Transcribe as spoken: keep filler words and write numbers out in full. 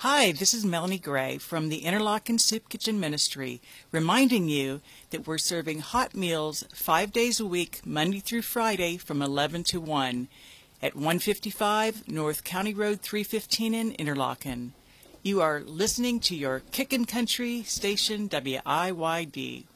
Hi, this is Melanie Gray from the Interlochen Soup Kitchen Ministry, reminding you that we're serving hot meals five days a week, Monday through Friday from eleven to one at one fifty-five North County Road three fifteen in Interlochen. You are listening to your Kickin' Country station W I Y D.